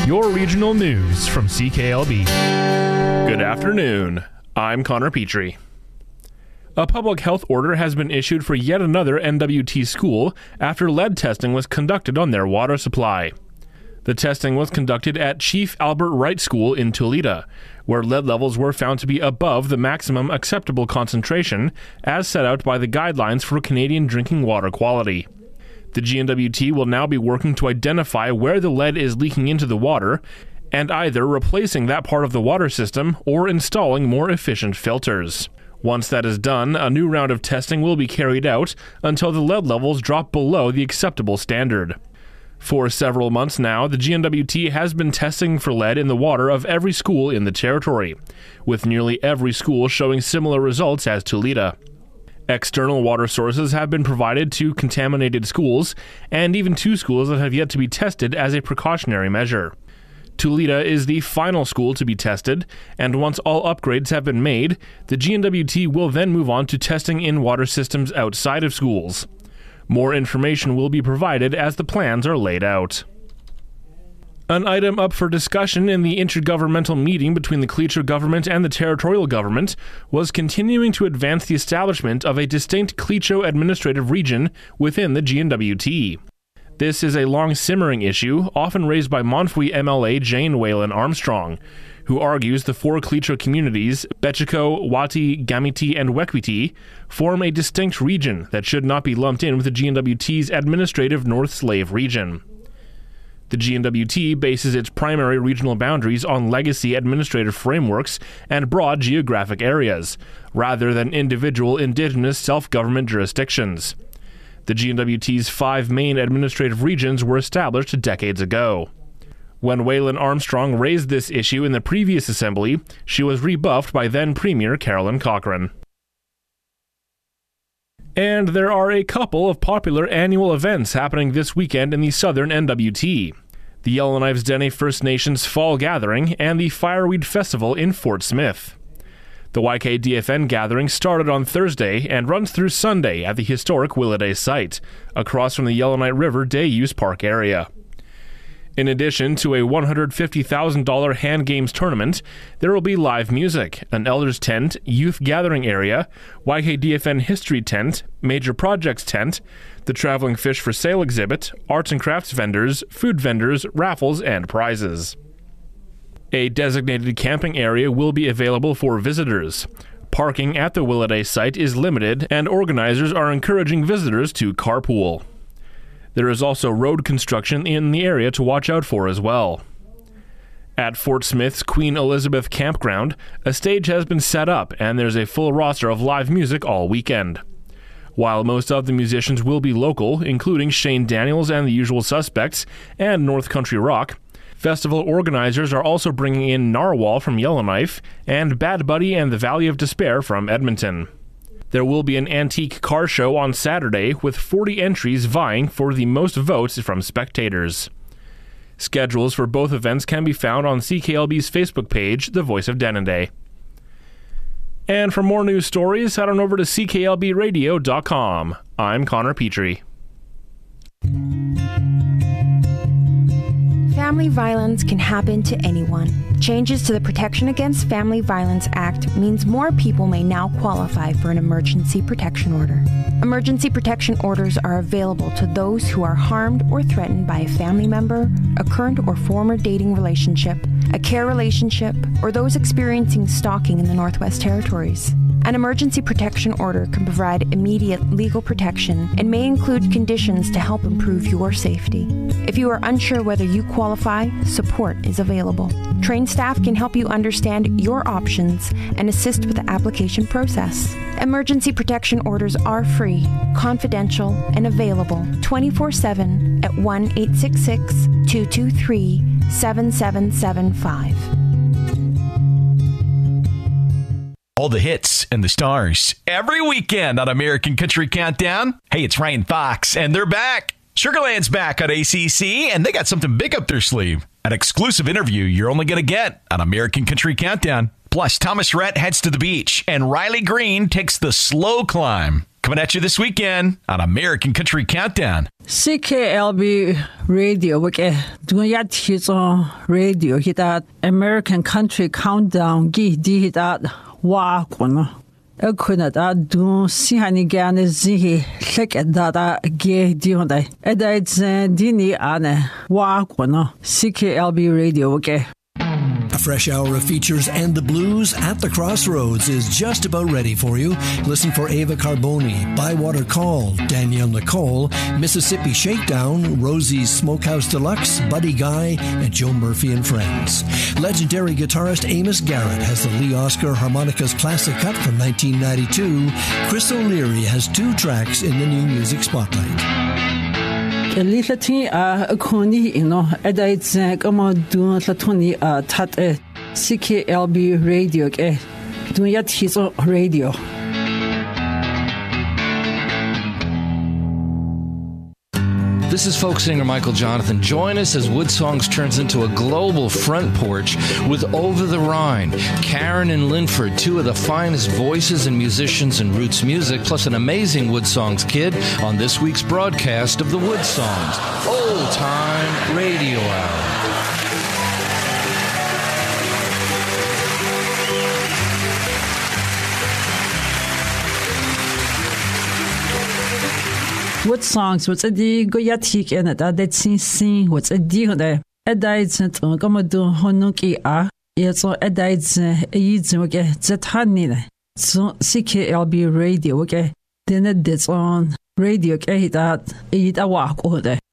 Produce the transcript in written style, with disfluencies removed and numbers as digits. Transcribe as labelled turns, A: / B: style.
A: your regional news from CKLB. Good afternoon. I'm Connor Petrie. A public health order has been issued for yet another NWT school after lead testing was conducted on their water supply. The testing was conducted at Chief Albert Wright School in Toledo, where lead levels were found to be above the maximum acceptable concentration as set out by the guidelines for Canadian drinking water quality. The GNWT will now be working to identify where the lead is leaking into the water and either replacing that part of the water system or installing more efficient filters. Once that is done, a new round of testing will be carried out until the lead levels drop below the acceptable standard. For several months now, the GNWT has been testing for lead in the water of every school in the territory, with nearly every school showing similar results as Toledo. External water sources have been provided to contaminated schools, and even 2 schools that have yet to be tested as a precautionary measure. Toledo is the final school to be tested, and once all upgrades have been made, the GNWT will then move on to testing in water systems outside of schools. More information will be provided as the plans are laid out. An item up for discussion in the intergovernmental meeting between the Cleacher government and the territorial government was continuing to advance the establishment of a distinct Cleacho administrative region within the GNWT. This is a long-simmering issue, often raised by Montfouille MLA Jane Whalen Armstrong, who argues the 4 Cleacho communities, Betchico, Wati, Gamiti, and Wekwiti, form a distinct region that should not be lumped in with the GNWT's administrative North Slave region. The GNWT bases its primary regional boundaries on legacy administrative frameworks and broad geographic areas, rather than individual Indigenous self-government jurisdictions. The GNWT's 5 main administrative regions were established decades ago. When Whalen Armstrong raised this issue in the previous assembly, she was rebuffed by then Premier Carolyn Cochrane. And there are a couple of popular annual events happening this weekend in the southern NWT. The Yellowknives Dene First Nations Fall Gathering and the Fireweed Festival in Fort Smith. The YKDFN gathering started on Thursday and runs through Sunday at the historic Willowday site, across from the Yellowknife River Day Use Park area. In addition to a $150,000 hand games tournament, there will be live music, an elders tent, youth gathering area, YKDFN history tent, major projects tent, the traveling fish for sale exhibit, arts and crafts vendors, food vendors, raffles, and prizes. A designated camping area will be available for visitors. Parking at the Willowday site is limited, and organizers are encouraging visitors to carpool. There is also road construction in the area to watch out for as well. At Fort Smith's Queen Elizabeth Campground, a stage has been set up and there's a full roster of live music all weekend. While most of the musicians will be local, including Shane Daniels and the Usual Suspects and North Country Rock, festival organizers are also bringing in Narwhal from Yellowknife and Bad Buddy and the Valley of Despair from Edmonton. There will be an antique car show on Saturday with 40 entries vying for the most votes from spectators. Schedules for both events can be found on CKLB's Facebook page, The Voice of Denendeh. And for more news stories, head on over to cklbradio.com. I'm Connor Petrie.
B: Family violence can happen to anyone. Changes to the Protection Against Family Violence Act means more people may now qualify for an emergency protection order. Emergency protection orders are available to those who are harmed or threatened by a family member, a current or former dating relationship, a care relationship, or those experiencing stalking in the Northwest Territories. An emergency protection order can provide immediate legal protection and may include conditions to help improve your safety. If you are unsure whether you qualify, support is available. Trained staff can help you understand your options and assist with the application process. Emergency protection orders are free, confidential, and available 24/7 at 1-866-223-7775.
C: All the hits and the stars every weekend on American Country Countdown. Hey, it's Ryan Fox, and they're back. Sugarland's back on ACC, and they got something big up their sleeve. An exclusive interview you're only going to get on American Country Countdown. Plus, Thomas Rhett heads to the beach, and Riley Green takes the slow climb. Coming at you this weekend on American Country Countdown.
D: CKLB Radio, okay. Doing yet his on radio, he that American Country Countdown, gi that walk one. A couldn't that do see any gan is he click at that gay dion day. And it's Dini Anne walk one. CKLB Radio, okay.
E: A fresh hour of features and the blues at the Crossroads is just about ready for you. Listen for Ava Carboni, Bywater Call, Danielle Nicole, Mississippi Shakedown, Rosie's Smokehouse Deluxe, Buddy Guy, and Joe Murphy and Friends. Legendary guitarist Amos Garrett has the Lee Oscar Harmonicas Classic Cut from 1992. Chris O'Leary has 2 tracks in the New Music Spotlight.
D: Little Koni, you know, and it's come on doing Latoni tat CKLB radio, doing yet his radio.
F: This is folk singer Michael Jonathan. Join us as Woodsongs turns into a global front porch with Over the Rhine, Karen and Linford, 2 of the finest voices and musicians in roots music, plus an amazing Woodsongs kid on this week's broadcast of the Woodsongs Old Time Radio Hour.
D: What songs? What's a D go yatik in it? That sing. What's a D on there? A diet and come do honuki a. Yes, or a diet eats okay. Zethanine. So CKLB radio, okay. Then it is on radio, okay. That eat a walk over there.